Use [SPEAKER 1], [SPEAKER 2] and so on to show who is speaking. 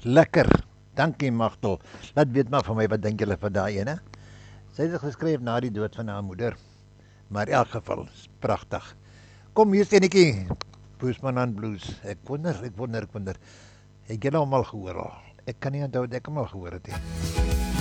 [SPEAKER 1] Lekker. Dankie Magtel. Laat weet maar van my wat dink julle van daai ene? Sy het dit geskryf na die dood van haar moeder. Maar in elk geval, is pragtig. Kom hier is enetjie. Boesman aan Blues. Ek wonder. Het julle hom al gehoor al? Ek kan nie onthou dat ek hom al gehoor het nie.